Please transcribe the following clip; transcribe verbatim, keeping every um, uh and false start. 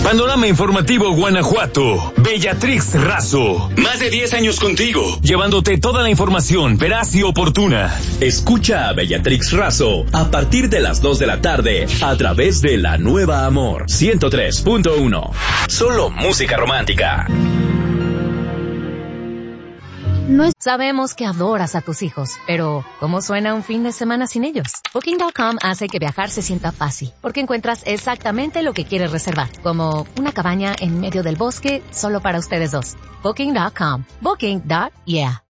Panorama Informativo Guanajuato. Bellatrix Razo. Más de diez años contigo, llevándote toda la información veraz y oportuna. Escucha a Bellatrix Razo a partir de las dos de la tarde a través de La Nueva Amor ciento tres punto uno. Solo música romántica. No es... Sabemos que adoras a tus hijos, pero ¿cómo suena un fin de semana sin ellos? Booking punto com hace que viajar se sienta fácil, porque encuentras exactamente lo que quieres reservar, como una cabaña en medio del bosque solo para ustedes dos. Booking punto com. Booking. Yeah.